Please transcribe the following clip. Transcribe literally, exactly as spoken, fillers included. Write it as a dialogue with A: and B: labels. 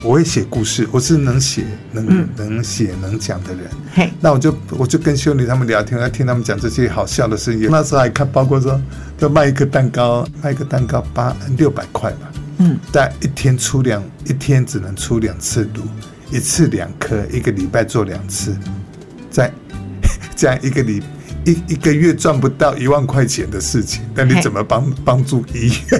A: 我会写故事，我是能写能、嗯、能写能讲的人。嘿，那我就我就跟修女他们聊天，要听他们讲这些好笑的事情。那时候还看，包括说，就卖一个蛋糕，卖一个蛋糕八六百块吧。嗯，但一天出两，一天只能出两次炉，一次两颗，一个礼拜做两次，在这样一个礼一一个月赚不到一万块钱的事情，那你怎么帮帮助医院？